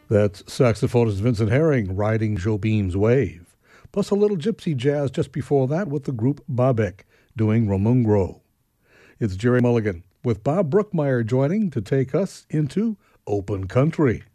That's saxophonist Vincent Herring riding Jobim's wave. Plus a little gypsy jazz just before that with the group Babek doing Romungro. It's Jerry Mulligan with Bob Brookmeyer joining to take us into Open Country.